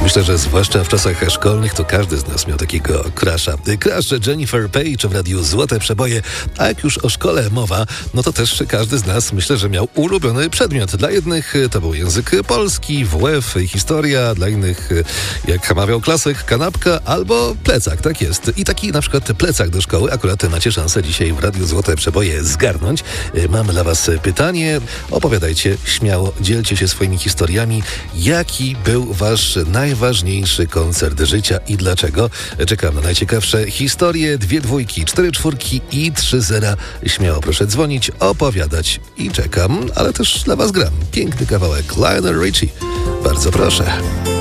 Myślę, że zwłaszcza w czasach szkolnych to każdy z nas miał takiego crusha. Crush Jennifer Page w radiu Złote Przeboje. A jak już o szkole mowa, no to też każdy z nas, myślę, że miał ulubiony przedmiot. Dla jednych to był język polski, WF, historia, dla innych, jak mawiał klasyk, kanapka albo plecak, tak jest. I taki na przykład plecak do szkoły akurat macie szansę dzisiaj w radiu Złote Przeboje zgarnąć. Mamy dla was pytanie. Opowiadajcie śmiało, dzielcie się swoimi historiami. Jaki był wasz najważniejszy koncert życia i dlaczego? Czekam na najciekawsze historie. 2 dwójki, 4 czwórki i 3 zera. Śmiało proszę dzwonić, opowiadać i czekam, ale też dla was gram. Piękny kawałek Lionel Richie. Bardzo proszę.